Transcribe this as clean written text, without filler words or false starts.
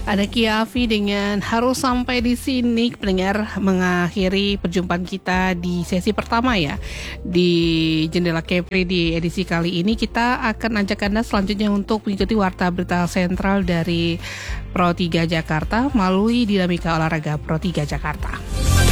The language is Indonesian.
Ada Kiavi dengan harus sampai di sini pendengar mengakhiri perjumpaan kita di sesi pertama ya. Di Jendela Kepri di edisi kali ini kita akan ajak Anda selanjutnya untuk mengikuti warta berita sentral dari Pro 3 Jakarta melalui Dinamika Olahraga Pro 3 Jakarta.